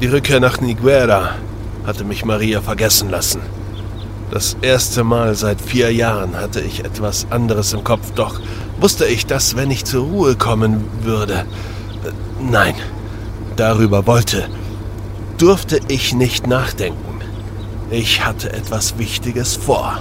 Die Rückkehr nach Niguera hatte mich Maria vergessen lassen. Das erste Mal seit 4 Jahren hatte ich etwas anderes im Kopf, doch wusste ich, dass, wenn ich zur Ruhe kommen würde... Nein, darüber durfte ich nicht nachdenken. Ich hatte etwas Wichtiges vor.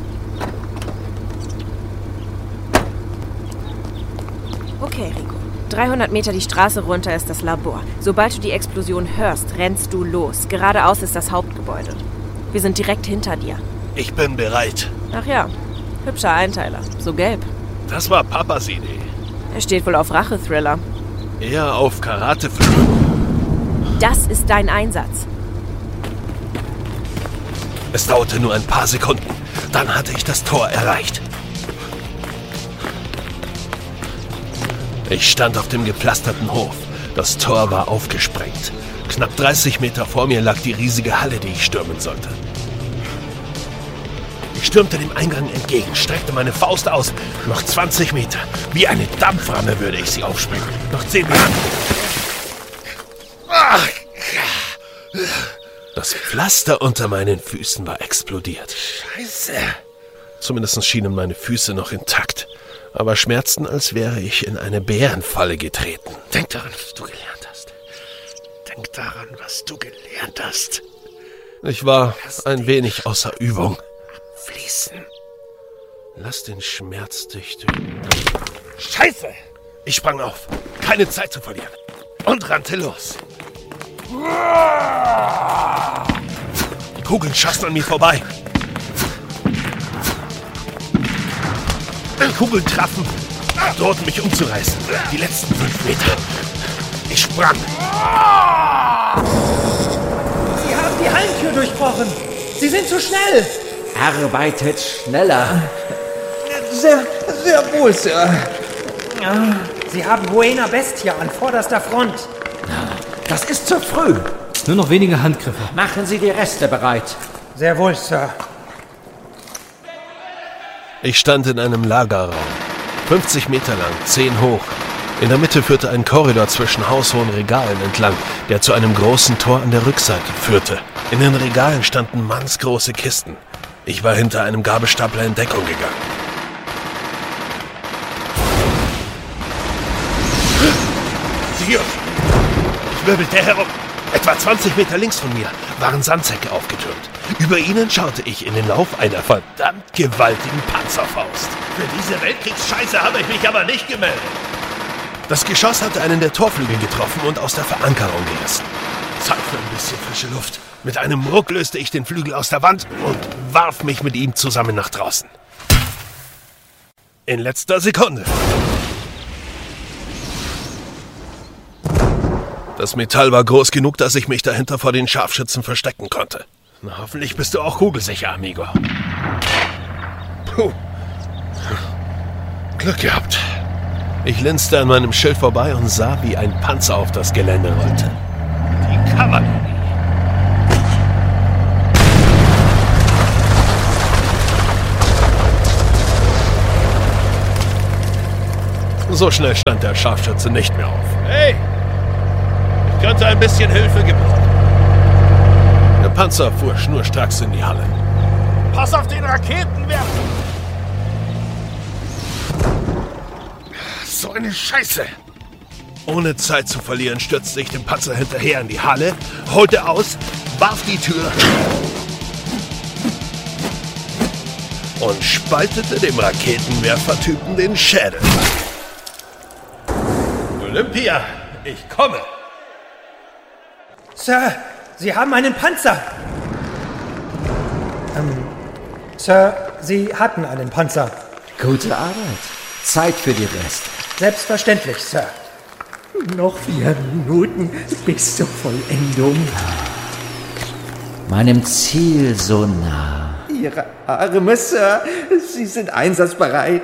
Okay, Rico. 300 Meter die Straße runter ist das Labor. Sobald du die Explosion hörst, rennst du los. Geradeaus ist das Hauptgebäude. Wir sind direkt hinter dir. Ich bin bereit. Ach ja, hübscher Einteiler. So gelb. Das war Papas Idee. Er steht wohl auf Rache-Thriller. Eher auf Karatefilme. Das ist dein Einsatz. Es dauerte nur ein paar Sekunden. Dann hatte ich das Tor erreicht. Ich stand auf dem gepflasterten Hof. Das Tor war aufgesprengt. Knapp 30 Meter vor mir lag die riesige Halle, die ich stürmen sollte. Ich stürmte dem Eingang entgegen, streckte meine Faust aus. Noch 20 Meter. Wie eine Dampframme würde ich sie aufspringen. Noch 10 Meter. Das Pflaster unter meinen Füßen war explodiert. Scheiße. Zumindest schienen meine Füße noch intakt, aber schmerzten, als wäre ich in eine Bärenfalle getreten. Denk daran, was du gelernt hast. Denk daran, was du gelernt hast. Ich war ein wenig außer Übung. Fließen. Lass den Schmerz dich töten. Scheiße! Ich sprang auf. Keine Zeit zu verlieren. Und rannte los. Die Kugeln schossen an mir vorbei. Die Kugeln trafen, drohten mich umzureißen. Die letzten 5 Meter. Ich sprang. Sie haben die Hallentür durchbrochen. Sie sind zu schnell. Arbeitet schneller. Sehr wohl, Sir. Sie haben Buena Bestia an vorderster Front. Das ist zu früh. Nur noch wenige Handgriffe. Machen Sie die Reste bereit. Sehr wohl, Sir. Ich stand in einem Lagerraum. 50 Meter lang, 10 hoch. In der Mitte führte ein Korridor zwischen haushohen Regalen entlang, der zu einem großen Tor an der Rückseite führte. In den Regalen standen mannsgroße Kisten. Ich war hinter einem Gabelstapler in Deckung gegangen. Hier! Ich wirbelte herum. Etwa 20 Meter links von mir waren Sandsäcke aufgetürmt. Über ihnen schaute ich in den Lauf einer verdammt gewaltigen Panzerfaust. Für diese Weltkriegsscheiße habe ich mich aber nicht gemeldet. Das Geschoss hatte einen der Torflügel getroffen und aus der Verankerung gerissen. Zeit für ein bisschen frische Luft. Mit einem Ruck löste ich den Flügel aus der Wand und warf mich mit ihm zusammen nach draußen. In letzter Sekunde. Das Metall war groß genug, dass ich mich dahinter vor den Scharfschützen verstecken konnte. Na, hoffentlich bist du auch kugelsicher, Amigo. Puh. Glück gehabt. Ich linste an meinem Schild vorbei und sah, wie ein Panzer auf das Gelände rollte. Die Kavallerie. So schnell stand der Scharfschütze nicht mehr auf. Hey! Ich könnte ein bisschen Hilfe gebrauchen. Der Panzer fuhr schnurstracks in die Halle. Pass auf den Raketenwerfer! So eine Scheiße! Ohne Zeit zu verlieren, stürzte ich dem Panzer hinterher in die Halle, holte aus, warf die Tür und spaltete dem Raketenwerfertypen den Schädel. Olympia, ich komme! Sir, Sie haben einen Panzer. Sir, Sie hatten einen Panzer. Gute Arbeit. Zeit für die Reste. Selbstverständlich, Sir. Noch 4 Minuten bis zur Vollendung. Meinem Ziel so nah. Ihre Arme, Sir. Sie sind einsatzbereit.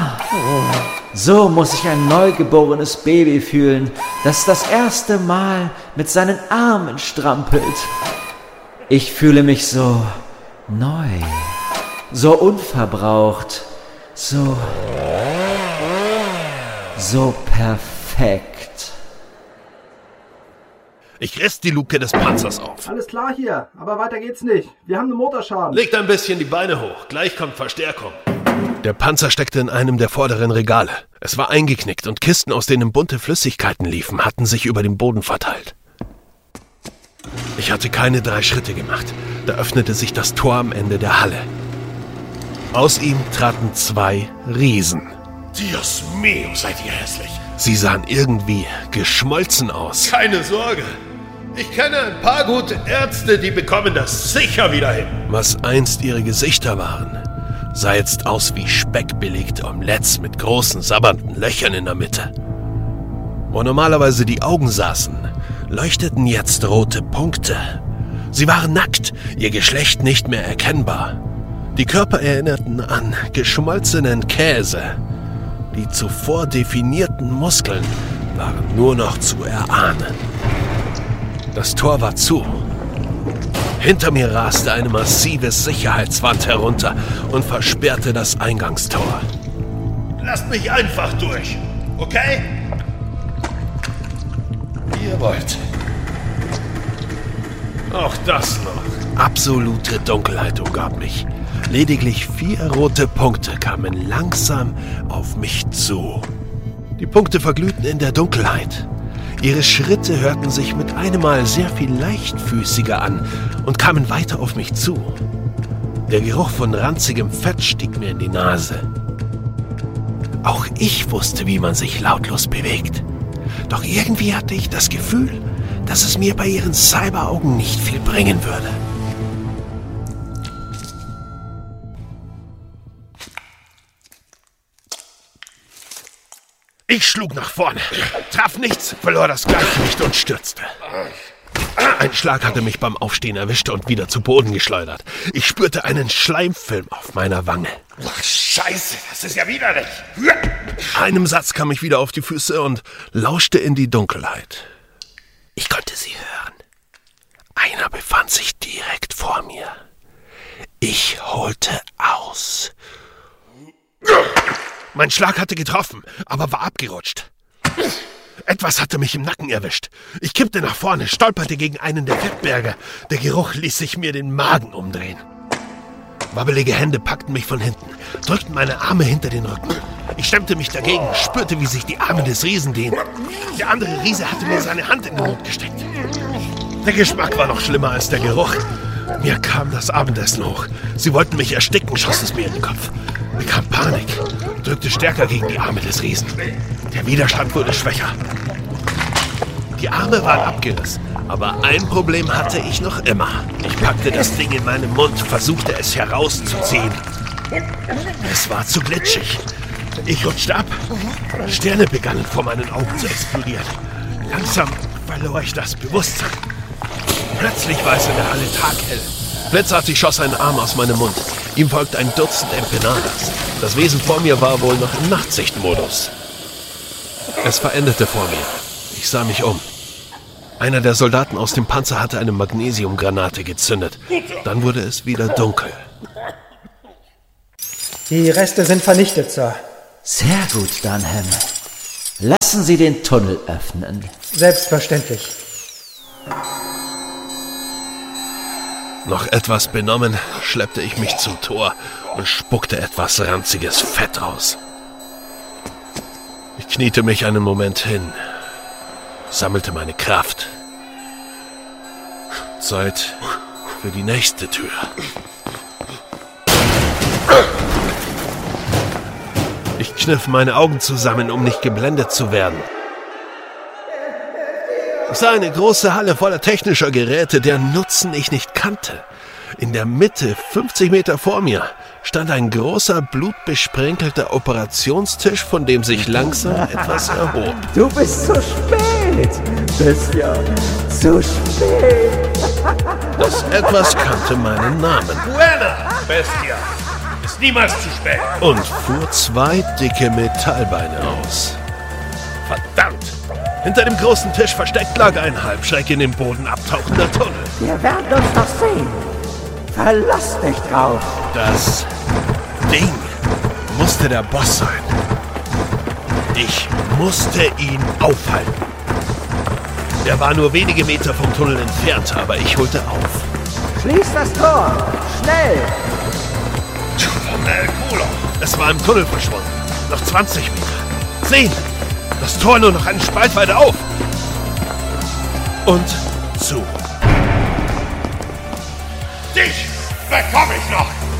So muss sich ein neugeborenes Baby fühlen, das das erste Mal mit seinen Armen strampelt. Ich fühle mich so neu, so unverbraucht, so perfekt. Ich riss die Luke des Panzers auf. Alles klar hier, aber weiter geht's nicht. Wir haben einen Motorschaden. Legt ein bisschen die Beine hoch. Gleich kommt Verstärkung. Der Panzer steckte in einem der vorderen Regale. Es war eingeknickt und Kisten, aus denen bunte Flüssigkeiten liefen, hatten sich über den Boden verteilt. Ich hatte keine 3 Schritte gemacht. Da öffnete sich das Tor am Ende der Halle. Aus ihm traten 2 Riesen. Dios mio, seid ihr hässlich. Sie sahen irgendwie geschmolzen aus. Keine Sorge. Ich kenne ein paar gute Ärzte, die bekommen das sicher wieder hin. Was einst ihre Gesichter waren, sah jetzt aus wie speckbelegte Omelettes mit großen, sabbernden Löchern in der Mitte. Wo normalerweise die Augen saßen, leuchteten jetzt rote Punkte. Sie waren nackt, ihr Geschlecht nicht mehr erkennbar. Die Körper erinnerten an geschmolzenen Käse. Die zuvor definierten Muskeln waren nur noch zu erahnen. Das Tor war zu. Hinter mir raste eine massive Sicherheitswand herunter und versperrte das Eingangstor. Lasst mich einfach durch, okay? Wie ihr wollt. Auch das noch. Absolute Dunkelheit umgab mich. Lediglich 4 rote Punkte kamen langsam auf mich zu. Die Punkte verglühten in der Dunkelheit. Ihre Schritte hörten sich mit einem Mal sehr viel leichtfüßiger an und kamen weiter auf mich zu. Der Geruch von ranzigem Fett stieg mir in die Nase. Auch ich wusste, wie man sich lautlos bewegt. Doch irgendwie hatte ich das Gefühl, dass es mir bei ihren Cyberaugen nicht viel bringen würde. Ich schlug nach vorne, traf nichts, verlor das Gleichgewicht und stürzte. Ein Schlag hatte mich beim Aufstehen erwischt und wieder zu Boden geschleudert. Ich spürte einen Schleimfilm auf meiner Wange. Ach, Scheiße, das ist ja widerlich. Einem Satz kam ich wieder auf die Füße und lauschte in die Dunkelheit. Ich konnte sie hören. Einer befand sich direkt vor mir. Ich holte aus. Mein Schlag hatte getroffen, aber war abgerutscht. Etwas hatte mich im Nacken erwischt. Ich kippte nach vorne, stolperte gegen einen der Fettberge. Der Geruch ließ sich mir den Magen umdrehen. Wabbelige Hände packten mich von hinten, drückten meine Arme hinter den Rücken. Ich stemmte mich dagegen, spürte, wie sich die Arme des Riesen dehnten. Der andere Riese hatte mir seine Hand in den Mund gesteckt. Der Geschmack war noch schlimmer als der Geruch. Mir kam das Abendessen hoch. Sie wollten mich ersticken, schoss es mir in den Kopf. Bekam Panik, drückte stärker gegen die Arme des Riesen. Der Widerstand wurde schwächer. Die Arme waren abgerissen, aber ein Problem hatte ich noch immer. Ich packte das Ding in meinen Mund, versuchte es herauszuziehen. Es war zu glitschig. Ich rutschte ab. Sterne begannen vor meinen Augen zu explodieren. Langsam verlor ich das Bewusstsein. Plötzlich war es in der Halle taghell. Blitzartig schoss ein Arm aus meinem Mund. Ihm folgte ein Dutzend Empanadas. Das Wesen vor mir war wohl noch im Nachtsichtmodus. Es verendete vor mir. Ich sah mich um. Einer der Soldaten aus dem Panzer hatte eine Magnesiumgranate gezündet. Dann wurde es wieder dunkel. Die Reste sind vernichtet, Sir. Sehr gut, Dunham. Lassen Sie den Tunnel öffnen. Selbstverständlich. Noch etwas benommen, schleppte ich mich zum Tor und spuckte etwas ranziges Fett aus. Ich kniete mich einen Moment hin, sammelte meine Kraft. Zeit für die nächste Tür. Ich kniff meine Augen zusammen, um nicht geblendet zu werden. Ich sah eine große Halle voller technischer Geräte, deren Nutzen ich nicht kannte. In der Mitte, 50 Meter vor mir, stand ein großer, blutbesprenkelter Operationstisch, von dem sich langsam etwas erhob. Du bist zu spät. Bestia, zu spät. Das Etwas kannte meinen Namen Buena, Bestia. Ist niemals zu spät. und fuhr 2 dicke Metallbeine aus. Verdammt! Hinter dem großen Tisch versteckt lag ein halbschreck in den Boden abtauchender Tunnel. Wir werden uns noch sehen. Verlass dich drauf. Das Ding musste der Boss sein. Ich musste ihn aufhalten. Er war nur wenige Meter vom Tunnel entfernt, aber ich holte auf. Schließ das Tor! Schnell! Es war im Tunnel verschwunden. Noch 20 Meter. 10! Das Tor nur noch einen Spalt weiter auf. Und zu. Dich bekomme ich noch!